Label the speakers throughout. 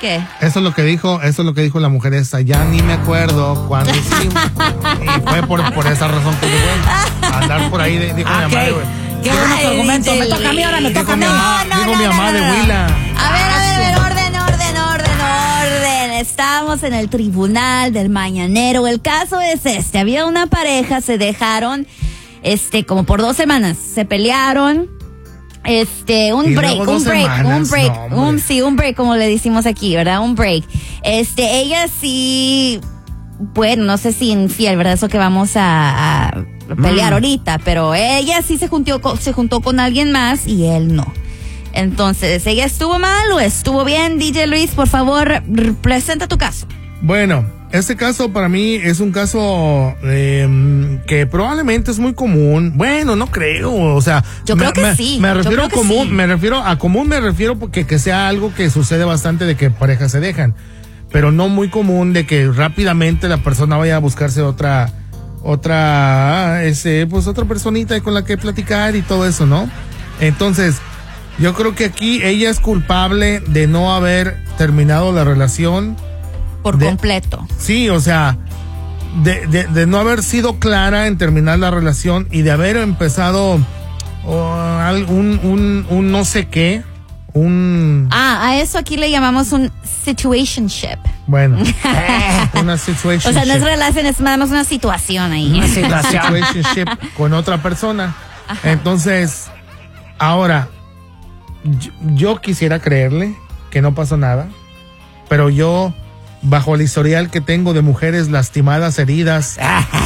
Speaker 1: ¿Qué?
Speaker 2: Eso es lo que dijo la mujer esa. Ya ni me acuerdo cuándo hicimos. Y fue por esa razón que yo andar por ahí, dijo mi mamá, güey.
Speaker 3: Qué bueno tu argumento. Me toca a mí, ahora me toca a mí.
Speaker 2: Dijo mi mamá de Huila.
Speaker 1: A ver, orden. Estamos en el tribunal del mañanero. El caso es este. Había una pareja, se dejaron, como por 2 semanas. Se pelearon. Un break, como le decimos aquí, ¿verdad? Un break. Ella sí, bueno, no sé si infiel, ¿verdad? Eso que vamos a pelear ahorita, pero ella sí se juntó con alguien más y él no. Entonces, ¿ella estuvo mal o estuvo bien? DJ Luis, por favor, presenta tu caso.
Speaker 2: Bueno, este caso para mí es un caso que probablemente es muy común. Bueno, no creo, o sea,
Speaker 1: yo creo que sí.
Speaker 2: Me refiero a común, me refiero porque que sea algo que sucede bastante de que parejas se dejan, pero no muy común de que rápidamente la persona vaya a buscarse otra personita con la que platicar y todo eso, ¿no? Entonces, yo creo que aquí ella es culpable de no haber terminado la relación
Speaker 1: por completo.
Speaker 2: Sí, o sea, de no haber sido clara en terminar la relación y de haber empezado un no sé qué,
Speaker 1: a eso aquí le llamamos un situationship.
Speaker 2: Bueno, una situationship.
Speaker 1: O sea, no es relación, es nada más una situación ahí.
Speaker 2: Una situationship con otra persona. Ajá. Entonces, ahora, yo quisiera creerle que no pasó nada, pero yo, bajo el historial que tengo de mujeres lastimadas, heridas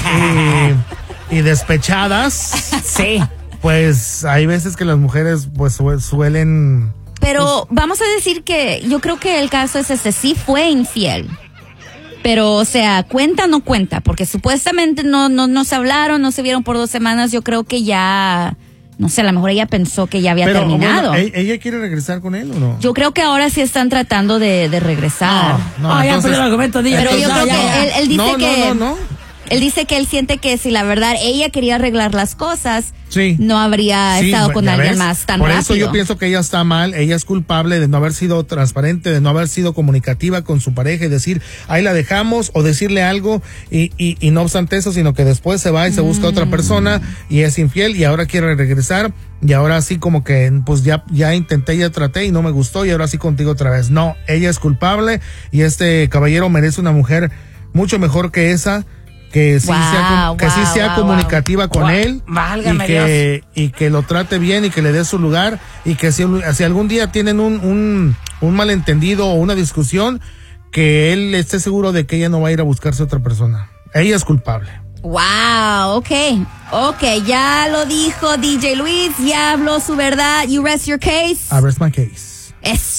Speaker 2: y despechadas,
Speaker 3: sí,
Speaker 2: pues hay veces que las mujeres pues suelen...
Speaker 1: Pero vamos a decir que yo creo que el caso es sí fue infiel. Pero, o sea, ¿cuenta o no cuenta? Porque supuestamente no se hablaron, no se vieron por 2 semanas. Yo creo que ya... No sé, a lo mejor ella pensó que ya había terminado.
Speaker 2: Bueno, ¿ella quiere regresar con él o no?
Speaker 1: Yo creo que ahora sí están tratando de regresar.
Speaker 3: Ya perdió el argumento.
Speaker 1: Pero yo creo que él dice que...
Speaker 2: No.
Speaker 1: Él dice que él siente que si la verdad ella quería arreglar las cosas,
Speaker 2: sí,
Speaker 1: no habría estado con alguien más tan rápido.
Speaker 2: Por eso yo pienso que ella está mal, ella es culpable de no haber sido transparente, de no haber sido comunicativa con su pareja y decir, ahí la dejamos, o decirle algo y no obstante eso, sino que después se va y se busca otra persona y es infiel y ahora quiere regresar y ahora sí como que pues ya intenté, ya traté y no me gustó y ahora sí contigo otra vez. No, ella es culpable y este caballero merece una mujer mucho mejor que esa, que sí sea comunicativa con él y que lo trate bien y que le dé su lugar y que si algún día tienen un malentendido o una discusión, que él esté seguro de que ella no va a ir a buscarse otra persona. Ella es culpable.
Speaker 1: Wow, okay, ya lo dijo DJ Luis, ya habló su verdad. You rest your case.
Speaker 2: I rest my case.